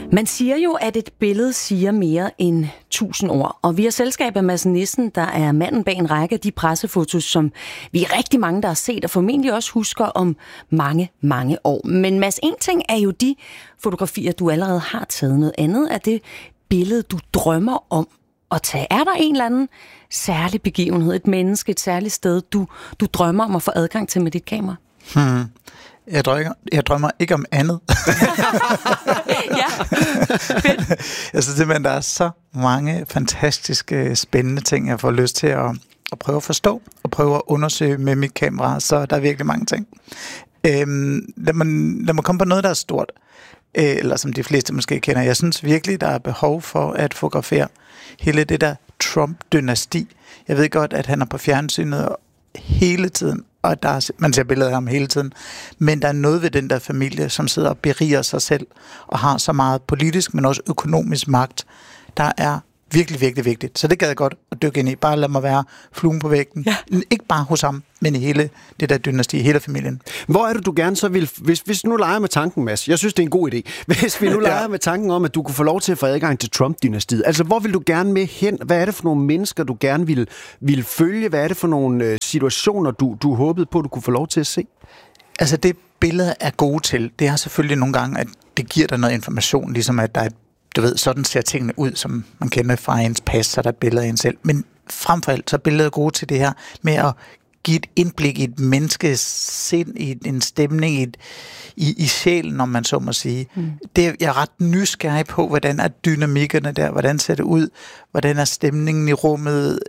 Man siger jo, at et billede siger mere end 1000 ord. Og vi har selskab af Mads Nissen, der er manden bag en række af de pressefotos, som vi er rigtig mange, der har set, og formentlig også husker om mange, mange år. Men Mads, en ting er jo de fotografier, du allerede har taget. Noget andet er det billede, du drømmer om at tage. Er der en eller anden særlig begivenhed, et menneske, et særligt sted, du drømmer om at få adgang til med dit kamera? Jeg drømmer ikke om andet. Ja, fedt. Jeg synes simpelthen, der er så mange fantastiske, spændende ting, jeg får lyst til at prøve at forstå og prøve at undersøge med mit kamera, så der er virkelig mange ting. Lad mig komme på noget, der er stort, eller som de fleste måske kender. Jeg synes virkelig, der er behov for at fotografere hele det der Trump-dynasti. Jeg ved godt, at han er på fjernsynet hele tiden, og man ser billeder af ham hele tiden, men der er noget ved den der familie, som sidder og beriger sig selv, og har så meget politisk, men også økonomisk magt, der er virkelig, virkelig vigtigt. Så det gad jeg godt at dykke ind i. Bare lad mig være fluen på væggen. Ja. Ikke bare hos ham, men i hele det der dynasti, hele familien. Hvor er det, du gerne så vil... Hvis nu leger med tanken, Mads, jeg synes, det er en god idé. Hvis vi nu leger med tanken om, at du kunne få lov til at få adgang til Trump-dynastiet, altså hvor vil du gerne med hen? Hvad er det for nogle mennesker, du gerne vil følge? Hvad er det for nogle situationer, du håbede på, du kunne få lov til at se? Altså det billeder er gode til, det er selvfølgelig nogle gange, at det giver dig noget information, ligesom at der er du ved, sådan ser tingene ud, som man kender fra ens pas, så der er billeder af en selv. Men frem for alt, så er billeder gode til det her med at give et indblik i et menneskes sind, i en stemning, i sjælen, om man så må sige. Jeg er ret nysgerrig på, hvordan er dynamikkerne der, hvordan ser det ud, hvordan er stemningen i rummet.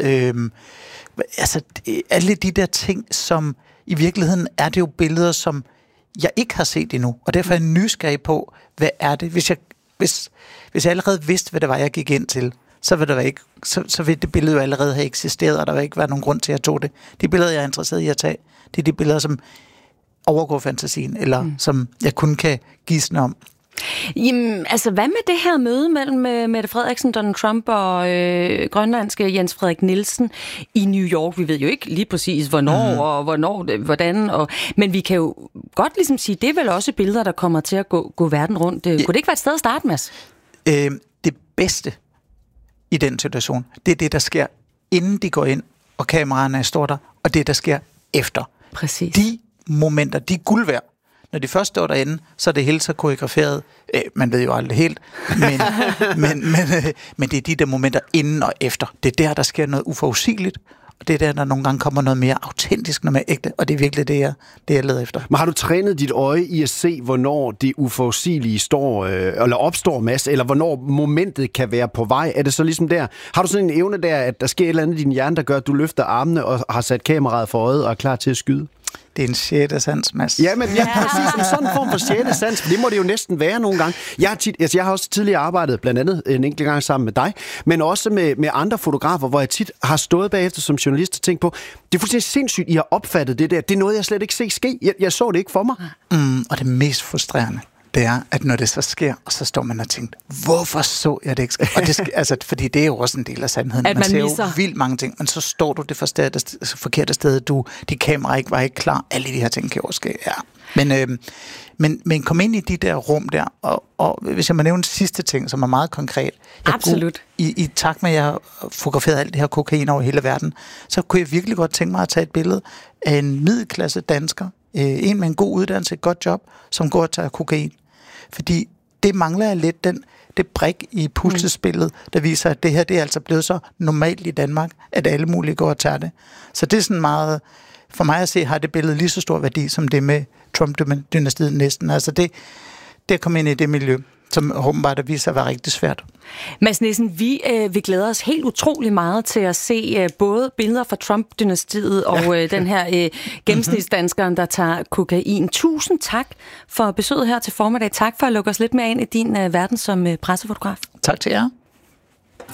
Alle de der ting, som i virkeligheden er det jo billeder, som jeg ikke har set endnu. Og derfor er jeg nysgerrig på, hvad er det, hvis jeg allerede vidste, hvad det var, jeg gik ind til, så vil det billede jo allerede have eksisteret, og der vil ikke være nogen grund til, at jeg tog det. De billeder, jeg er interesseret i at tage, det er de billeder, som overgår fantasien, eller som jeg kun kan gisne om. Jamen, altså hvad med det her møde mellem Mette Frederiksen, Donald Trump og grønlandske Jens Frederik Nielsen i New York? Vi ved jo ikke lige præcis, hvornår og hvordan. Men vi kan jo godt ligesom sige, det er vel også billeder, der kommer til at gå verden rundt. Kunne det ikke være et sted at starte, Mads? Det bedste i den situation, det er det, der sker, inden de går ind, og kameraerne står der, og det, der sker efter. Præcis. De momenter, de er guld værd. Når de først står derinde, så er det helt så koreograferet. Man ved jo aldrig helt. Men det er de der momenter inden og efter. Det er der sker noget uforudsigeligt. Og det er der nogle gange kommer noget mere autentisk, noget mere ægte. Og det er virkelig det, jeg leder efter. Men har du trænet dit øje i at se, hvornår det uforudsigelige eller opstår, Mads? Eller hvornår momentet kan være på vej? Er det så ligesom der? Har du sådan en evne der, at der sker et eller andet i din hjerne, der gør, at du løfter armene og har sat kameraet for øjet og er klar til at skyde? Det er en sjette sans, Mads. Ja, men præcis en sådan form for sjette sans, for det må det jo næsten være nogle gange. Jeg har også tidligere arbejdet blandt andet en enkelt gang sammen med dig, men også med andre fotografer, hvor jeg tit har stået bagefter som journalist og tænkt på, det er fuldstændig sindssygt, I har opfattet det der. Det er noget, jeg slet ikke ser ske. Jeg så det ikke for mig. Og det mest frustrerende, det er, at når det så sker, og så står man og tænker, hvorfor så jeg det ikke ske? Og det fordi det er jo også en del af sandheden. At man ser misser. jo vildt mange ting, men så står du det forkerte sted, dit kamera ikke var ikke klar, alle de her ting kan jo ske, ja. Men kom ind i de der rum der, og hvis jeg må nævne en sidste ting, som er meget konkret. Absolut. I takt med, at jeg har fotograferet alt det her kokain over hele verden, så kunne jeg virkelig godt tænke mig at tage et billede af en middelklasse dansker, en med en god uddannelse, et godt job, som går og tager kokain. Fordi det mangler jeg lidt, det brik i puslespillet, der viser, at det her det er altså blevet så normalt i Danmark, at alle mulige går og tager det. Så det er sådan meget, for mig at se, har det billede lige så stor værdi, som det med Trump-dynastiet næsten. Altså det at komme ind i det miljø, som åbenbart der viser at være rigtig svært. Mads Nissen, vi glæder os helt utrolig meget til at se både billeder fra Trump-dynastiet og den her gennemsnitsdanskeren, der tager kokain. Tusind tak for besøget her til formiddag. Tak for at lukke os lidt mere ind i din verden som pressefotograf. Tak til jer.